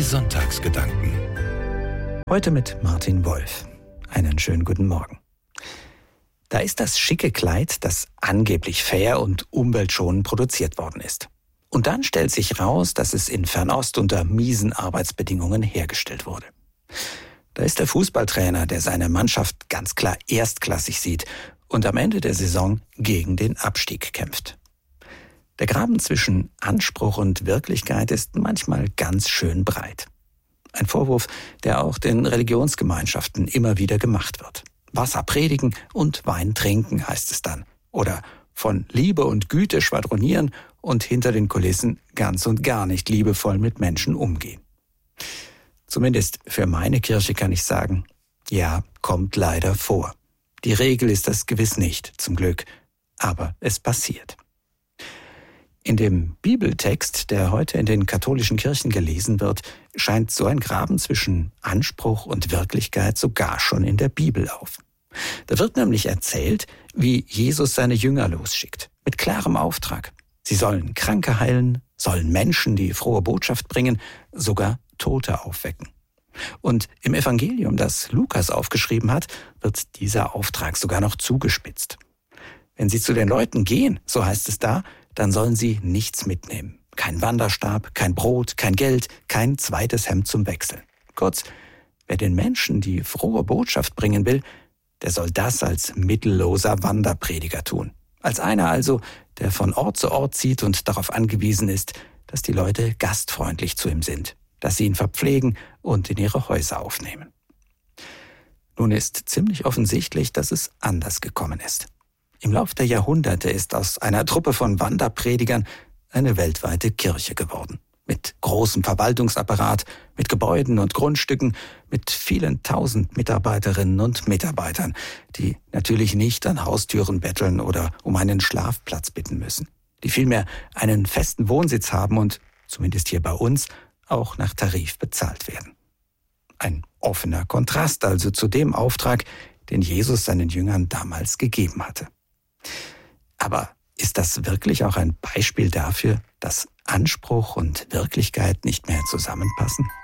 Sonntagsgedanken. Heute mit Martin Wolf. Einen schönen guten Morgen. Da ist das schicke Kleid, das angeblich fair und umweltschonend produziert worden ist. Und dann stellt sich raus, dass es in Fernost unter miesen Arbeitsbedingungen hergestellt wurde. Da ist der Fußballtrainer, der seine Mannschaft ganz klar erstklassig sieht und am Ende der Saison gegen den Abstieg kämpft. Der Graben zwischen Anspruch und Wirklichkeit ist manchmal ganz schön breit. Ein Vorwurf, der auch den Religionsgemeinschaften immer wieder gemacht wird. Wasser predigen und Wein trinken, heißt es dann. Oder von Liebe und Güte schwadronieren und hinter den Kulissen ganz und gar nicht liebevoll mit Menschen umgehen. Zumindest für meine Kirche kann ich sagen, ja, kommt leider vor. Die Regel ist das gewiss nicht, zum Glück, aber es passiert. In dem Bibeltext, der heute in den katholischen Kirchen gelesen wird, scheint so ein Graben zwischen Anspruch und Wirklichkeit sogar schon in der Bibel auf. Da wird nämlich erzählt, wie Jesus seine Jünger losschickt, mit klarem Auftrag. Sie sollen Kranke heilen, sollen Menschen die frohe Botschaft bringen, sogar Tote aufwecken. Und im Evangelium, das Lukas aufgeschrieben hat, wird dieser Auftrag sogar noch zugespitzt. Wenn sie zu den Leuten gehen, so heißt es da, dann sollen sie nichts mitnehmen. Kein Wanderstab, kein Brot, kein Geld, kein zweites Hemd zum Wechseln. Kurz, wer den Menschen die frohe Botschaft bringen will, der soll das als mittelloser Wanderprediger tun. Als einer also, der von Ort zu Ort zieht und darauf angewiesen ist, dass die Leute gastfreundlich zu ihm sind, dass sie ihn verpflegen und in ihre Häuser aufnehmen. Nun ist ziemlich offensichtlich, dass es anders gekommen ist. Im Lauf der Jahrhunderte ist aus einer Truppe von Wanderpredigern eine weltweite Kirche geworden. Mit großem Verwaltungsapparat, mit Gebäuden und Grundstücken, mit vielen tausend Mitarbeiterinnen und Mitarbeitern, die natürlich nicht an Haustüren betteln oder um einen Schlafplatz bitten müssen, die vielmehr einen festen Wohnsitz haben und, zumindest hier bei uns, auch nach Tarif bezahlt werden. Ein offener Kontrast also zu dem Auftrag, den Jesus seinen Jüngern damals gegeben hatte. Aber ist das wirklich auch ein Beispiel dafür, dass Anspruch und Wirklichkeit nicht mehr zusammenpassen?